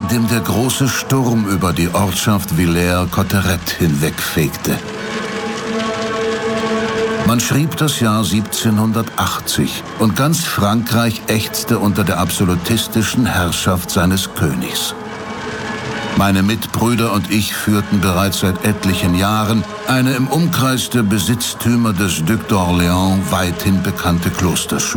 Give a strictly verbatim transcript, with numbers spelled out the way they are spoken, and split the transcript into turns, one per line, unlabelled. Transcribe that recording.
dem der große Sturm über die Ortschaft Villers-Cotterêts hinwegfegte. Man schrieb das Jahr siebzehnhundertachtzig und ganz Frankreich ächzte unter der absolutistischen Herrschaft seines Königs. Meine Mitbrüder und ich führten bereits seit etlichen Jahren eine im Umkreis der Besitztümer des Duc d'Orléans weithin bekannte Klosterschule.